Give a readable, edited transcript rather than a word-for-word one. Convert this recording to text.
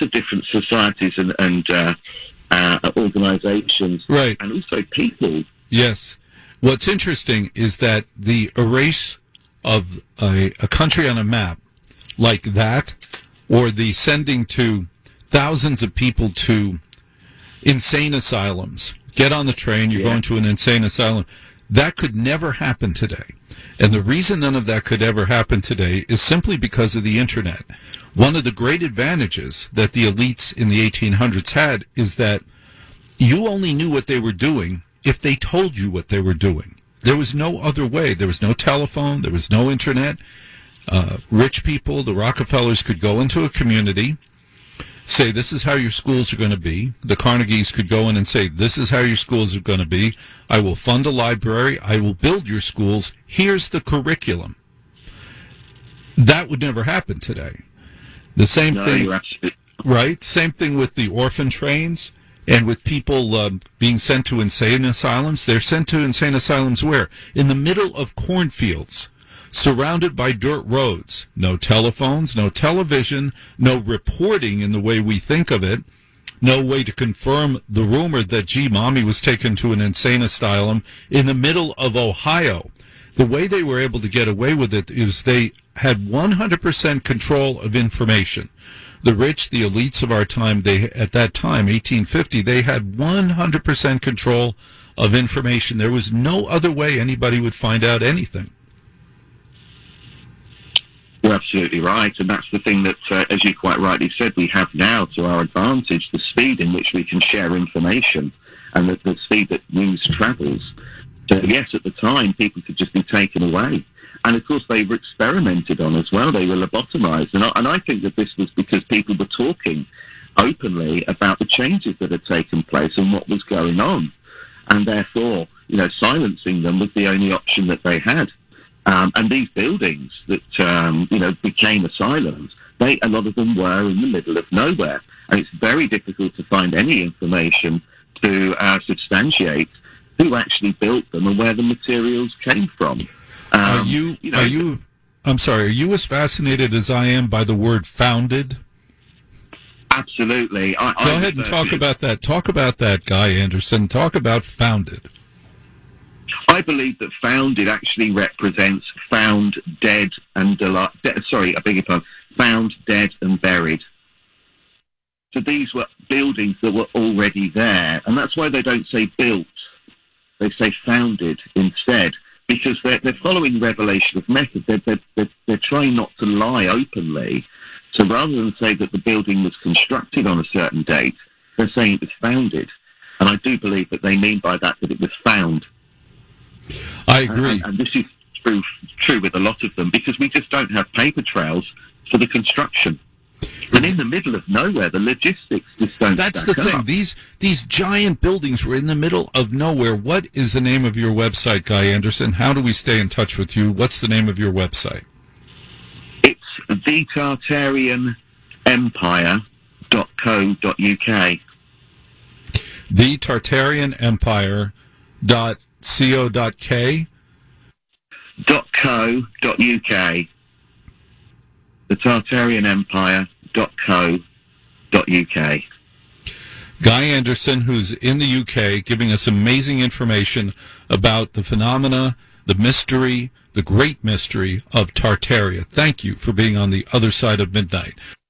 of different societies and organizations, right, and also people. Yes. What's interesting is that the erase of a country on a map like that, or the sending to thousands of people to insane asylums, get on the train, you're going to an insane asylum, that could never happen today. And the reason none of that could ever happen today is simply because of the Internet. One of the great advantages that the elites in the 1800s had is that you only knew what they were doing if they told you what they were doing. There was no other way. There was no telephone. There was no Internet. Rich people, the Rockefellers, could go into a community, say, this is how your schools are going to be. The Carnegies could go in and say, this is how your schools are going to be. I will fund a library. I will build your schools. Here's the curriculum. That would never happen today. The same thing, right? Same thing with the orphan trains and with people being sent to insane asylums. They're sent to insane asylums where? In the middle of cornfields, surrounded by dirt roads. No telephones, no television, no reporting in the way we think of it, no way to confirm the rumor that, gee, mommy was taken to an insane asylum in the middle of Ohio. The way they were able to get away with it is they had 100% control of information. The rich, the elites of our time, they at that time, 1850, they had 100% control of information. There was no other way anybody would find out anything. You're absolutely right, and that's the thing that, as you quite rightly said, we have now to our advantage, the speed in which we can share information and the speed that news travels. So yes, at the time, people could just be taken away. And of course, they were experimented on as well. They were lobotomized. And I think that this was because people were talking openly about the changes that had taken place and what was going on. And therefore, silencing them was the only option that they had. And these buildings that, became asylums, a lot of them were in the middle of nowhere. And it's very difficult to find any information to substantiate who actually built them and where the materials came from. Are you as fascinated as I am by the word founded? Absolutely. Go ahead and talk about that. Talk about that, Guy Anderson. Talk about founded. I believe that founded actually represents found, dead, and found, dead, and buried. So these were buildings that were already there, and that's why they don't say built. They say founded instead, because they're following revelation of method. They're trying not to lie openly. So rather than say that the building was constructed on a certain date, they're saying it was founded. And I do believe that they mean by that it was found. I agree. And this is true with a lot of them, because we just don't have paper trails for the construction. And in the middle of nowhere, the logistics just don't That's the thing. up. These giant buildings were in the middle of nowhere. What is the name of your website, Guy Anderson? How do we stay in touch with you? What's the name of your website? It's thetartarianempire.co.uk. thetartarianempire.co.k? .co.uk. The Tartarian Empire.co.uk. Guy Anderson, who's in the UK, giving us amazing information about the phenomena, the mystery, the great mystery of Tartaria. Thank you for being on the other side of midnight.